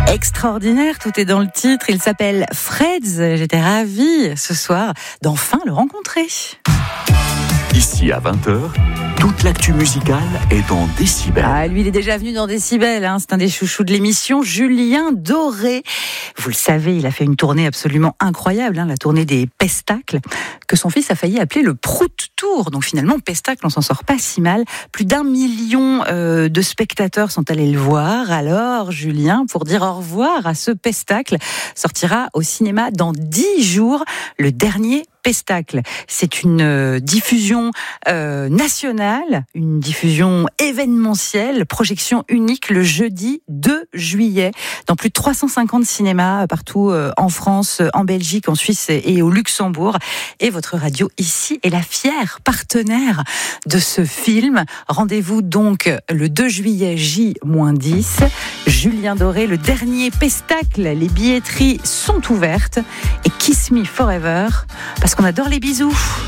Extraordinaire, tout est dans le titre. Il s'appelle Freds. J'étais ravie ce soir d'enfin le rencontrer. Ici à 20h, toute l'actu musicale est dans Décibel. Ah, lui, il est déjà venu dans Décibel, hein. C'est un des chouchous de l'émission, Julien Doré. Vous le savez, il a fait une tournée absolument incroyable, hein, la tournée des Pestacles, que son fils a failli appeler le Prout Tour. Donc finalement, Pestacle, on s'en sort pas si mal. Plus d'1 million de spectateurs sont allés le voir. Alors, Julien, pour dire au revoir à ce Pestacle, sortira au cinéma dans 10 jours, le dernier Pestacle. C'est une diffusion nationale, une diffusion événementielle, projection unique le jeudi 2 juillet dans plus de 350 cinémas partout en France, en Belgique, en Suisse et au Luxembourg. Et votre radio ici est la fière partenaire de ce film. Rendez-vous donc le 2 juillet J-10. Julien Doré, le dernier Pestacle. Les billetteries sont ouvertes et Kiss Me Forever, parce qu'on adore les bisous.